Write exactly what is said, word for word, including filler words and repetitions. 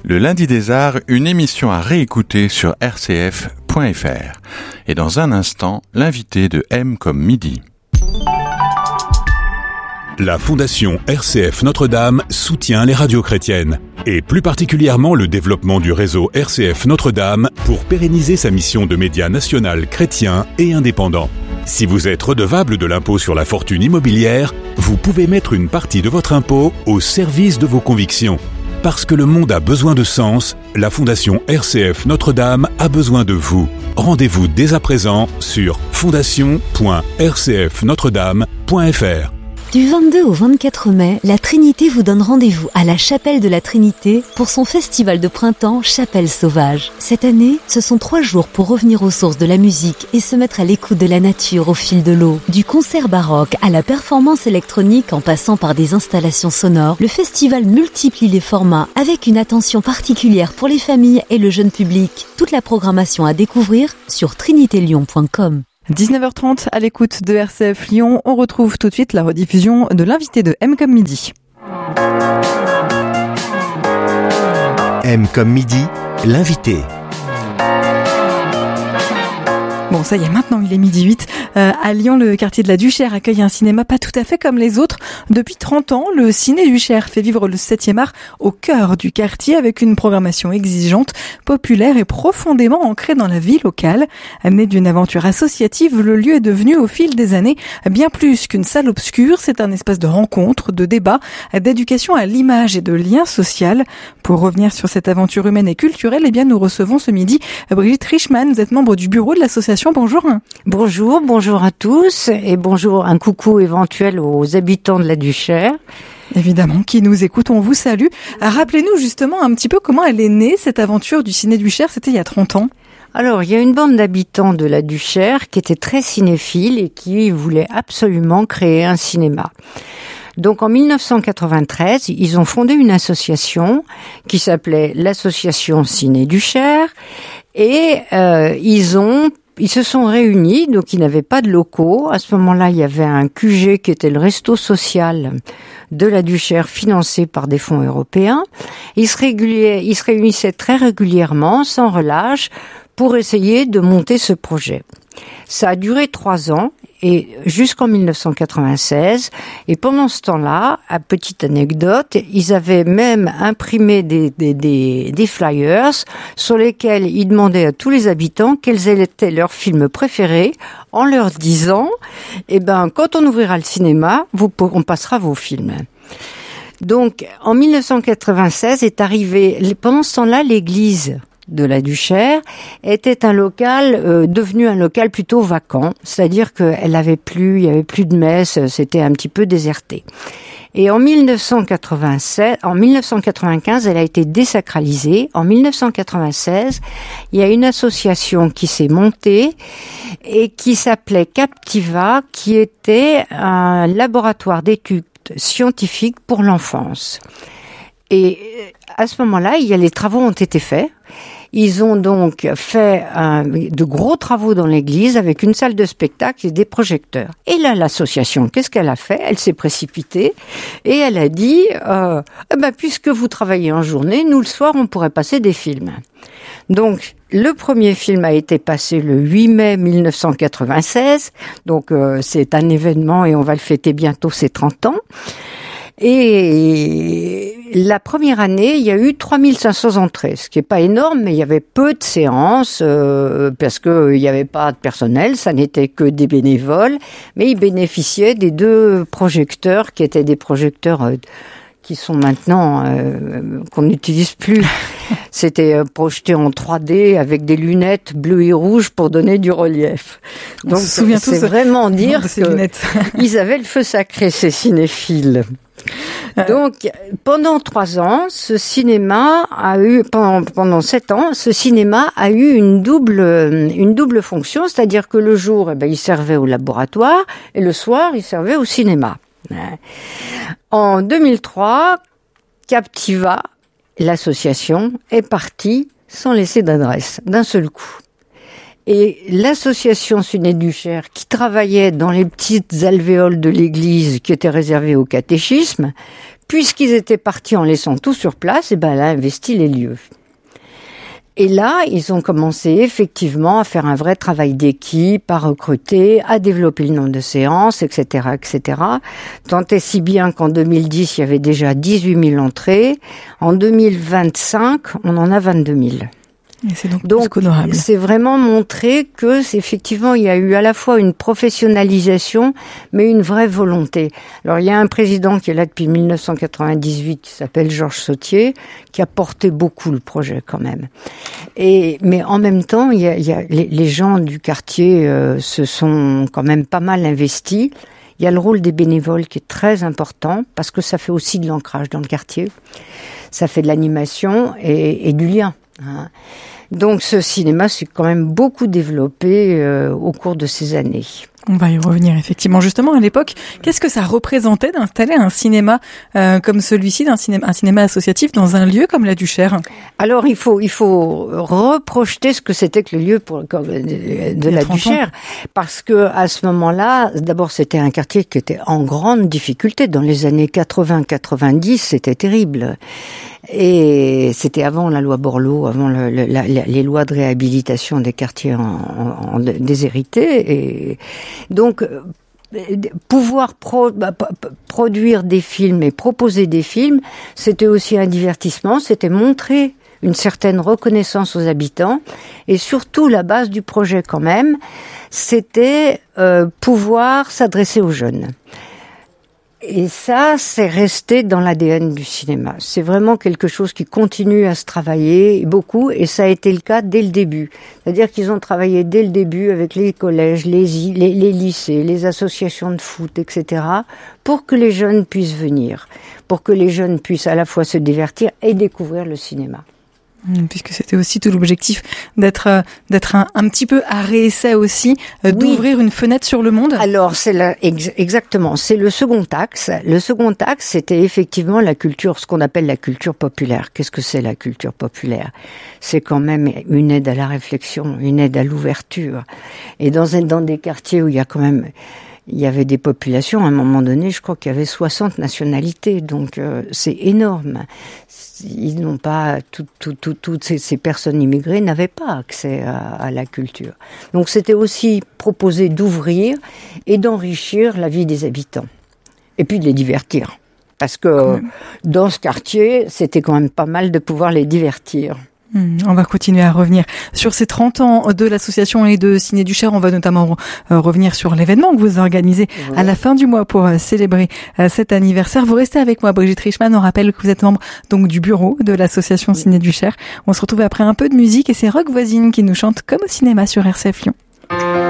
Le Lundi des Arts, une émission à réécouter sur r c f point f r. Et dans un instant, l'invité de M comme midi. La Fondation R C F Notre-Dame soutient les radios chrétiennes, et plus particulièrement le développement du réseau R C F Notre-Dame pour pérenniser sa mission de média national chrétien et indépendant. Si vous êtes redevable de l'impôt sur la fortune immobilière, vous pouvez mettre une partie de votre impôt au service de vos convictions. Parce que le monde a besoin de sens, la Fondation R C F Notre-Dame a besoin de vous. Rendez-vous dès à présent sur fondation point r c f notre dame point f r. Du vingt-deux au vingt-quatre mai, la Trinité vous donne rendez-vous à la Chapelle de la Trinité pour son festival de printemps Chapelle Sauvage. Cette année, ce sont trois jours pour revenir aux sources de la musique et se mettre à l'écoute de la nature au fil de l'eau. Du concert baroque à la performance électronique en passant par des installations sonores, le festival multiplie les formats avec une attention particulière pour les familles et le jeune public. Toute la programmation à découvrir sur trinité lyon point com. dix-neuf heures trente, à l'écoute de R C F Lyon, on retrouve tout de suite la rediffusion de l'invité de M comme midi. M comme midi, l'invité. Bon, ça y est, maintenant il est midi huit. Euh, à Lyon, le quartier de la Duchère accueille un cinéma pas tout à fait comme les autres. Depuis trente ans, le Ciné Duchère fait vivre le septième art au cœur du quartier avec une programmation exigeante, populaire et profondément ancrée dans la vie locale. Né d'une aventure associative, le lieu est devenu au fil des années bien plus qu'une salle obscure. C'est un espace de rencontre, de débat, d'éducation à l'image et de lien social. Pour revenir sur cette aventure humaine et culturelle, eh bien, nous recevons ce midi Brigitte Richman. Vous êtes membre du bureau de l'association. Bonjour. Bonjour, bonjour à tous et bonjour, un coucou éventuel aux habitants de la Duchère. Évidemment, qui nous écoutent, on vous salue. Rappelez-nous justement un petit peu comment elle est née, cette aventure du Ciné Duchère, c'était il y a trente ans. Alors, il y a une bande d'habitants de la Duchère qui étaient très cinéphiles et qui voulaient absolument créer un cinéma. Donc en mille neuf cent quatre-vingt-treize, ils ont fondé une association qui s'appelait l'Association Ciné Duchère et euh, ils ont Ils se sont réunis, donc ils n'avaient pas de locaux. À ce moment-là, il y avait un Q G qui était le resto social de la Duchère, financé par des fonds européens. Ils se, régulier, ils se réunissaient très régulièrement, sans relâche, pour essayer de monter ce projet. Ça a duré trois ans, et jusqu'en mille neuf cent quatre-vingt-seize. Et pendant ce temps-là, à petite anecdote, ils avaient même imprimé des, des, des, des flyers sur lesquels ils demandaient à tous les habitants quels étaient leurs films préférés, en leur disant, eh ben, quand on ouvrira le cinéma, vous, on passera vos films. Donc, en mille neuf cent quatre-vingt-seize est arrivé, pendant ce temps-là, l'église de la Duchère était un local euh, devenu un local plutôt vacant, c'est-à-dire qu'elle avait plus, il y avait plus de messe, c'était un petit peu déserté. Et en mille neuf cent quatre-vingt-sept, en mille neuf cent quatre-vingt-quinze, elle a été désacralisée. En mille neuf cent quatre-vingt-seize, il y a une association qui s'est montée et qui s'appelait Captiva, qui était un laboratoire d'études scientifiques pour l'enfance. Et à ce moment-là, il y a les travaux ont été faits. Ils ont donc fait un, de gros travaux dans l'église avec une salle de spectacle et des projecteurs. Et là, l'association, qu'est-ce qu'elle a fait ? Elle s'est précipitée et elle a dit euh, eh ben, puisque vous travaillez en journée, nous le soir, on pourrait passer des films. Donc, le premier film a été passé le huit mai mille neuf cent quatre-vingt-seize. Donc, euh, c'est un événement et on va le fêter bientôt, c'est trente ans. Et la première année, il y a eu trois mille cinq cents entrées, ce qui est pas énorme, mais il y avait peu de séances, euh, parce que il y avait pas de personnel, ça n'était que des bénévoles, mais ils bénéficiaient des deux projecteurs, qui étaient des projecteurs euh, qui sont maintenant, euh, qu'on n'utilise plus. C'était euh, projeté en trois D avec des lunettes bleues et rouges pour donner du relief. Donc, c'est vraiment dire qu'ils avaient le feu sacré, ces cinéphiles. Donc, pendant trois ans, ce cinéma a eu, pendant, pendant sept ans, ce cinéma a eu une double, une double fonction, c'est-à-dire que le jour, eh ben, il servait au laboratoire, et le soir, il servait au cinéma. En deux mille trois, Captiva, l'association, est partie sans laisser d'adresse, d'un seul coup. Et l'association Ciné du Cher, qui travaillait dans les petites alvéoles de l'église qui étaient réservées au catéchisme, puisqu'ils étaient partis en laissant tout sur place, et ben elle a investi les lieux. Et là, ils ont commencé effectivement à faire un vrai travail d'équipe, à recruter, à développer le nombre de séances, et cetera, et cetera. Tant et si bien qu'en deux mille dix, il y avait déjà dix-huit mille entrées. En deux mille vingt-cinq, on en a vingt-deux mille. Et c'est donc, donc plus qu'honorable. C'est vraiment montré que c'est effectivement il y a eu à la fois une professionnalisation mais une vraie volonté. Alors il y a un président qui est là depuis mille neuf cent quatre-vingt-dix-huit qui s'appelle Georges Sautier qui a porté beaucoup le projet quand même. Et mais en même temps il y a, il y a les, les gens du quartier euh, se sont quand même pas mal investis. Il y a le rôle des bénévoles qui est très important parce que ça fait aussi de l'ancrage dans le quartier. Ça fait de l'animation et, et du lien. Hein. Donc ce cinéma s'est quand même beaucoup développé euh, au cours de ces années. On va y revenir effectivement. Justement, à l'époque, qu'est-ce que ça représentait d'installer un cinéma euh, comme celui-ci, d'un cinéma, un cinéma associatif dans un lieu comme la Duchère ? Alors il faut il faut reprojeter ce que c'était que le lieu pour de, de la Duchère, parce que à ce moment-là, d'abord c'était un quartier qui était en grande difficulté dans les années quatre-vingts quatre-vingt-dix, c'était terrible. Et c'était avant la loi Borloo, avant le, le, la, les lois de réhabilitation des quartiers en, en, en déshérités. Et donc, pouvoir pro, bah, produire des films et proposer des films, c'était aussi un divertissement, c'était montrer une certaine reconnaissance aux habitants. Et surtout, la base du projet quand même, c'était euh, pouvoir s'adresser aux jeunes. Et ça, c'est resté dans l'A D N du cinéma. C'est vraiment quelque chose qui continue à se travailler beaucoup, et ça a été le cas dès le début. C'est-à-dire qu'ils ont travaillé dès le début avec les collèges, les, les, les lycées, les associations de foot, et cetera, pour que les jeunes puissent venir, pour que les jeunes puissent à la fois se divertir et découvrir le cinéma. Puisque c'était aussi tout l'objectif d'être euh, d'être un, un petit peu à réessai aussi, euh, oui. d'ouvrir une fenêtre sur le monde. Alors c'est la, ex, exactement, c'est le second axe. Le second axe, c'était effectivement la culture, ce qu'on appelle la culture populaire. Qu'est-ce que c'est la culture populaire ? C'est quand même une aide à la réflexion, une aide à l'ouverture. Et dans dans des quartiers où il y a quand même il y avait des populations, à un moment donné, je crois qu'il y avait soixante nationalités, donc euh, c'est énorme. Ils n'ont pas, tout, tout, tout, toutes ces, ces personnes immigrées n'avaient pas accès à, à la culture. Donc c'était aussi proposer d'ouvrir et d'enrichir la vie des habitants. Et puis de les divertir. Parce que euh, dans ce quartier, c'était quand même pas mal de pouvoir les divertir. Mmh, on va continuer à revenir sur ces trente ans de l'association et de Ciné du Cher. On va notamment euh, revenir sur l'événement que vous organisez oui. à la fin du mois pour euh, célébrer euh, cet anniversaire. Vous restez avec moi, Brigitte Richman. On rappelle que vous êtes membre donc du bureau de l'association oui. Ciné du Cher. On se retrouve après un peu de musique et c'est Rock Voisine qui nous chante Comme au cinéma sur R C F Lyon.